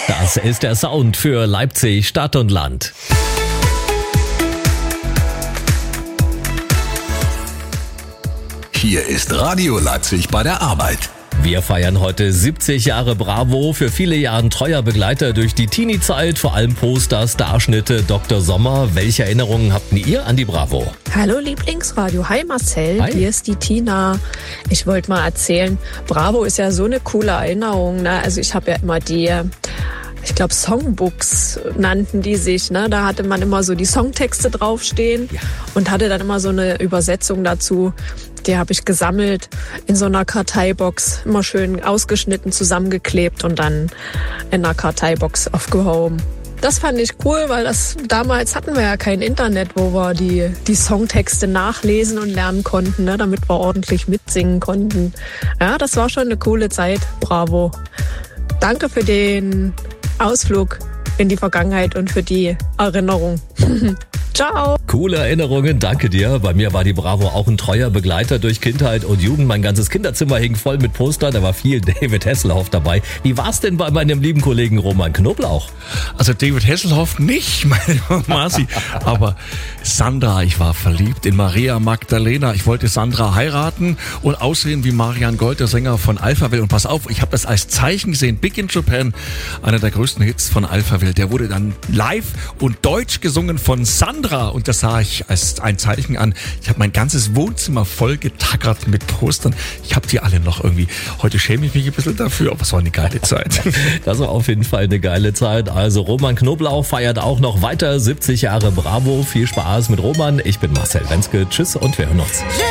Das ist der Sound für Leipzig, Stadt und Land. Hier ist Radio Leipzig bei der Arbeit. Wir feiern heute 70 Jahre Bravo, für viele Jahre ein treuer Begleiter durch die Teenie-Zeit, vor allem Poster, Starschnitte, Dr. Sommer. Welche Erinnerungen habt ihr an die Bravo? Hallo Lieblingsradio, hi Marcel, Hi. Hier ist die Tina. Ich wollte mal erzählen, Bravo ist ja so eine coole Erinnerung, ne? Also ich habe ja immer ich glaube Songbooks nannten die sich, ne? Da hatte man immer so die Songtexte draufstehen und hatte dann immer so eine Übersetzung dazu. Die habe ich gesammelt in so einer Karteibox, immer schön ausgeschnitten, zusammengeklebt und dann in einer Karteibox aufgehoben. Das fand ich cool, weil damals hatten wir ja kein Internet, wo wir die Songtexte nachlesen und lernen konnten, ne, damit wir ordentlich mitsingen konnten. Ja, das war schon eine coole Zeit, Bravo. Danke für den Ausflug in die Vergangenheit und für die Erinnerung. Ciao! Coole Erinnerungen, danke dir. Bei mir war die Bravo auch ein treuer Begleiter durch Kindheit und Jugend. Mein ganzes Kinderzimmer hing voll mit Postern, da war viel David Hasselhoff dabei. Wie war's denn bei meinem lieben Kollegen Roman Knoblauch? Also David Hasselhoff nicht, meine Marci, aber Sandra, ich war verliebt in Maria Magdalena. Ich wollte Sandra heiraten und aussehen wie Marian Gold, der Sänger von Alphaville. Und pass auf, ich habe das als Zeichen gesehen. Big in Japan, einer der größten Hits von Alphaville. Der wurde dann live und deutsch gesungen von Sandra. Und das sah ich als ein Zeichen an. Ich habe mein ganzes Wohnzimmer voll getackert mit Postern. Ich habe die alle noch irgendwie. Heute schäme ich mich ein bisschen dafür, aber es war eine geile Zeit. Das war auf jeden Fall eine geile Zeit. Also Roman Knoblauch feiert auch noch weiter 70 Jahre Bravo. Viel Spaß mit Roman. Ich bin Marcel Wenzke. Tschüss und wir hören uns.